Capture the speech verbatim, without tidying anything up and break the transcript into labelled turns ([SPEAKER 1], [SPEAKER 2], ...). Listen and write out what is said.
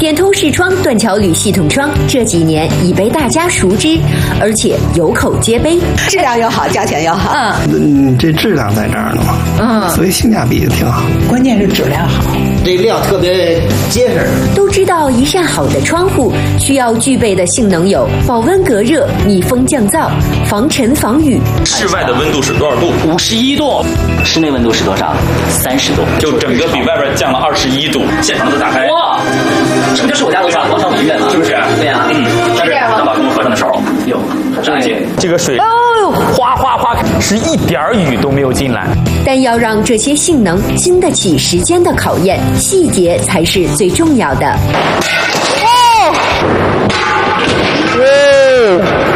[SPEAKER 1] 点通视窗断桥铝系统窗这几年已被大家熟知，而且有口皆碑，
[SPEAKER 2] 质量又好，价钱又好。
[SPEAKER 3] 嗯，这质量在这儿呢嘛，嗯，所以性价比挺好。
[SPEAKER 2] 关键是质量好，
[SPEAKER 4] 这料特别结实。
[SPEAKER 1] 都知道一扇好的窗户需要具备的性能有保温隔热、密封降噪、防尘防雨。
[SPEAKER 5] 室外的温度是多少度？
[SPEAKER 6] 五十一度。室内温度是多少？三十度。
[SPEAKER 5] 就整个比外边降了二十一度。现场都打开。哇，
[SPEAKER 6] 这不就是我家楼上广场舞音乐吗？
[SPEAKER 5] 是不是？
[SPEAKER 6] 对呀、啊，
[SPEAKER 5] 嗯。但是当把工合上的时候，哟，这些这个水哦，哗哗哗，是一点雨都没有进来。
[SPEAKER 1] 但要让这些性能经得起时间的考验，细节才是最重要的。哦，